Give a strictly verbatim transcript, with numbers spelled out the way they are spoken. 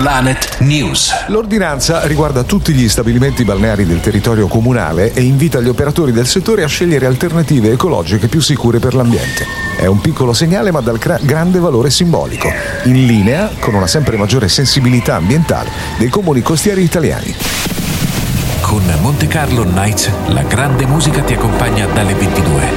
Planet News. L'ordinanza riguarda tutti gli stabilimenti balneari del territorio comunale e invita gli operatori del settore a scegliere alternative ecologiche più sicure per l'ambiente. È un piccolo segnale ma dal cra- grande valore simbolico, in linea con una sempre maggiore sensibilità ambientale dei comuni costieri italiani. Con Monte Carlo Nights, la grande musica ti accompagna dalle ventidue